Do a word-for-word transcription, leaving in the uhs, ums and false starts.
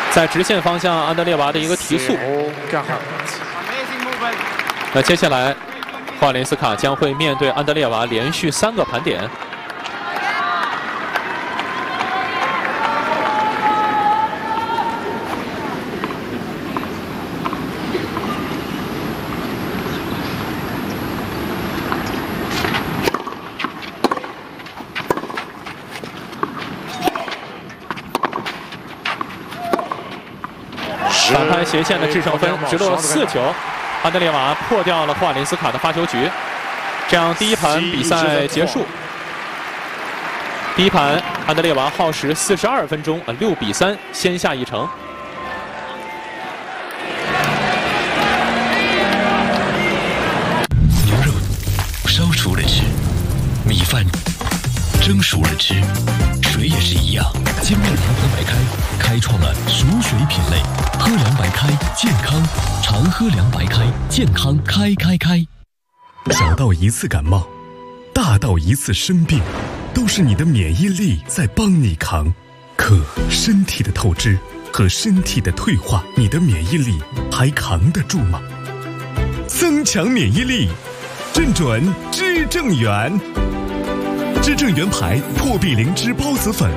在直线方向，安德烈娃的一个提速。那接下来，霍瓦连斯卡将会面对安德烈娃连续三个盘点。反拍斜线的制胜分，直落四球，安德烈娃破掉了霍瓦连斯卡的发球局，这样第一盘比赛结束。第一盘，安德烈娃耗时四十二分钟，呃，六比三先下一城。 牛肉烧熟了吃，米饭蒸熟了吃，水也是一样。金麦郎河白开开创了熟水品类，喝凉白开健康，常喝凉白开健康开开开。 小到一次感冒，大到一次生病，都是你的免疫力在帮你扛。可身体的透支和身体的退化，你的免疫力还扛得住吗？增强免疫力，正准知正元。知正元牌破壁灵芝孢子粉